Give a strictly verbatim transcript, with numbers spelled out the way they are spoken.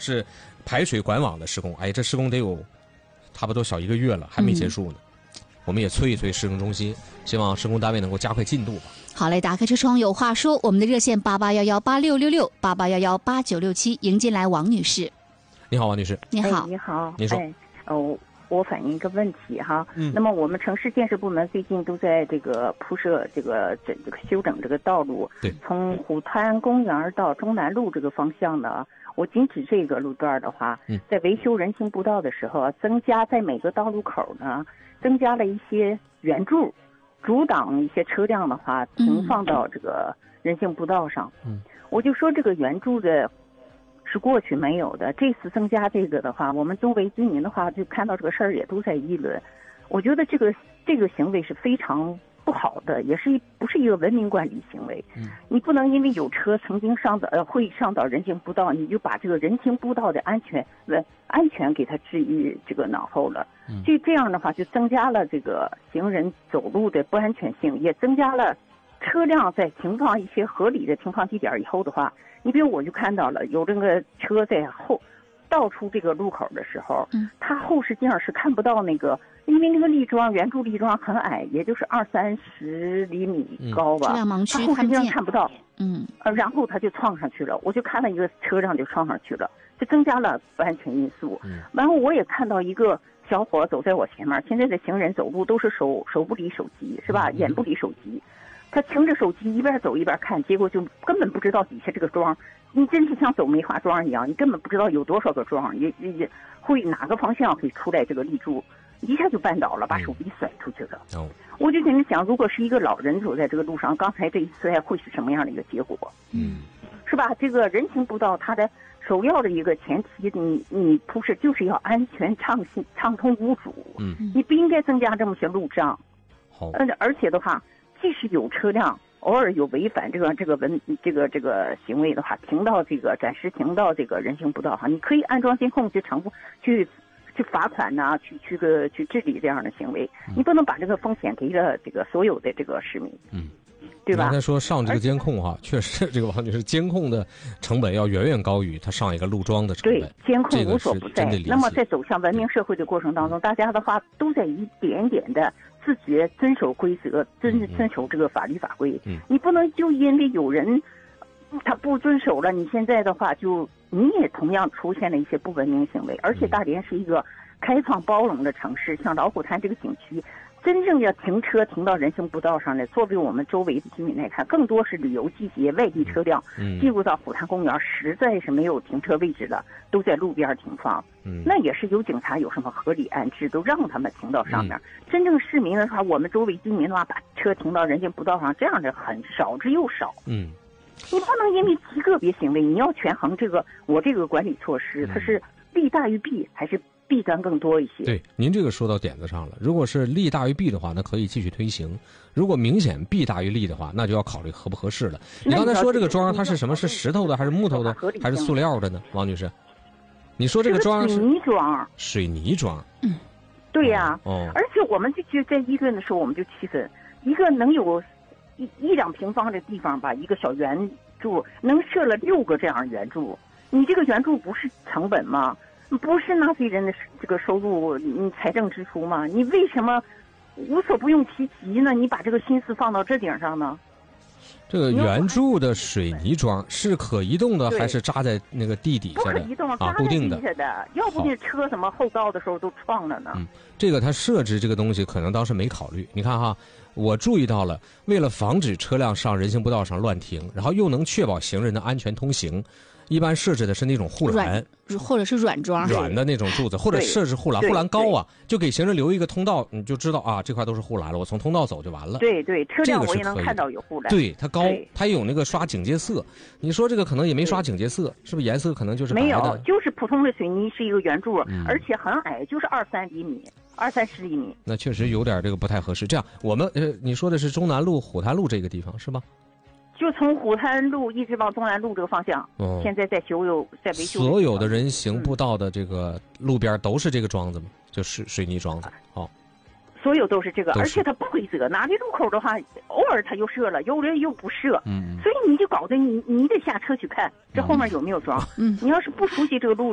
是排水管网的施工。哎，这施工得有差不多小一个月了，还没结束呢。嗯、我们也催一催施工中心，希望施工单位能够加快进度吧。 好嘞，打开车窗有话说，我们的热线八八幺幺八六六六八八幺幺八九六七，迎进来王女士。 你好，王女士。 你好， 哎、你好， 你说。 哎，哦。我反映一个问题哈， 嗯， 那么我们城市建设部门最近都在这个铺设这个整这个修整这个道路， 对， 从虎滩公园到中南路这个方向呢，我仅指这个路段的话， 嗯， 在维修人行步道的时候，增加在每个道路口呢，增加了一些圆柱，阻挡一些车辆的话停放到这个人行步道上， 嗯， 我就说这个圆柱的。是过去没有的，这次增加这个的话，我们周围居民的话就看到这个事儿也都在议论。我觉得这个这个行为是非常不好的，也是不是一个文明管理行为。 嗯， 你不能因为有车曾经上的呃会上到人行步道，你就把这个人行步道的安全呃安全给它置于这个脑后了。 嗯， 这这样的话就增加了这个行人走路的不安全性，也增加了车辆在停放一些合理的停放地点以后的话。你比如我就看到了有这个车在后倒出这个路口的时候， 嗯， 它后视镜是看不到那个，因为那个立桩圆柱立桩很矮，也就是二三十厘米高吧， 嗯、盲区它后视镜看不到， 嗯， 呃，然后他就撞上去了，我就看到一个车辆就撞上去了，就增加了不安全因素。 嗯， 然后我也看到一个小伙走在我前面，现在的行人走路都是手手不离手机是吧，眼不离手机。他擎着手机一边走一边看，结果就根本不知道底下这个桩，你真是像走梅花桩一样，你根本不知道有多少个桩，也也会哪个方向会出来这个立柱，一下就绊倒了，把手机甩出去了。 哦， 我就在那想，如果是一个老人走在这个路上，刚才这一次会是什么样的一个结果？ 嗯， 是吧？这个人行步道它的首要的一个前提，你你铺设就是要安全畅行畅通无阻。 嗯， 你不应该增加这么些路障。 好， 嗯，而且的话。即使有车辆偶尔有违反这个这个文这个这个行为的话，停到这个暂时停到这个人行步道哈，你可以安装监控去惩罚去去罚款呐、啊，去去个去治理这样的行为。你不能把这个风险给了这个所有的这个市民， 嗯， 对吧？ 刚才说上这个监控哈，确实这个王女士监控的成本要远远高于他上一个路桩的成本。 对，监控无所不在。 这个、 那么在走向文明社会的过程当中，大家的话都在一点点的。自觉遵守规则，遵遵守这个法律法规。 嗯， 你不能就因为有人他不遵守了，你现在的话就你也同样出现了一些不文明行为。而且大连是一个开放包容的城市，像老虎滩这个景区，真正要停车停到人行步道上来，作为我们周围的居民来看，更多是旅游季节外地车辆进入到虎滩公园，实在是没有停车位置了，都在路边停放。 嗯， 那也是有警察有什么合理安置，都让他们停到上面。嗯、真正市民的话，我们周围居民的话，把车停到人行步道上，这样的很少之又少。 嗯， 你不能因为极个别行为，你要权衡这个我这个管理措施，它是利大于弊还是弊端更多一些？ 对，您这个说到点子上了。如果是利大于弊的话，那可以继续推行；如果明显弊大于利的话，那就要考虑合不合适了。你刚才说这个桩它是什么？是石头的还是木头的还是塑料的呢？王女士？你说这个桩是水泥桩， 水泥桩， 嗯，对呀、啊， 哦， 而且我们就就在议论的时候，我们就气愤，一个能有一一两平方的地方吧，一个小圆柱能设了六个这样圆柱，你这个圆柱不是成本吗？不是纳税人的这个收入，你财政支出吗？你为什么无所不用其极呢？你把这个心思放到这顶上呢？ 这个圆柱的水泥桩是可移动的，还是扎在那个地底下的？ 不可移动， 啊，固定的。 的，要不那车什么后道的时候都撞了呢。 嗯，这个它设置这个东西可能当时没考虑。你看哈，我注意到了，为了防止车辆上人行步道上乱停，然后又能确保行人的安全通行，一般设置的是那种护栏， 或者是软桩， 软的那种柱子，或者设置护栏，护栏高啊，就给行人留一个通道，你就知道啊，这块都是护栏了，我从通道走就完了。 对对，车辆我也能看到有护栏。 对，它高，它也有那个刷警戒色。你说这个可能也没刷警戒色，是不是颜色可能就是白的？ 没有，就是普通的水泥，是一个圆柱，嗯、而且很矮，就是二三厘米。二三十厘米， 那确实有点这个不太合适。这样，我们呃，你说的是中南路、虎滩路这个地方是吧？ 就从虎滩路一直往中南路这个方向，哦、现在在修有在维修。 所有的人行步道的这个路边都是这个桩子吗？就是水泥桩子。哦， 所有都是这个，而且它不规则。哪里路口的话，偶尔它又设了，有人又不设。嗯，所以你就搞得你你得下车去看这后面有没有桩。嗯，你要是不熟悉这个路。